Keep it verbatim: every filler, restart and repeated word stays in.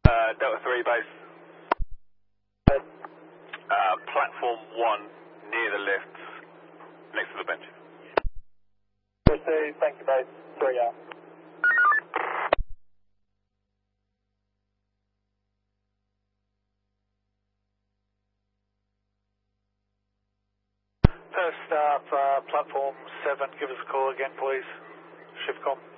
Uh, Delta three base. Uh, platform one near the lifts, next to the bench. Received, thank you base, three out. First staff, uh, platform seven, give us a call again please. Shift com.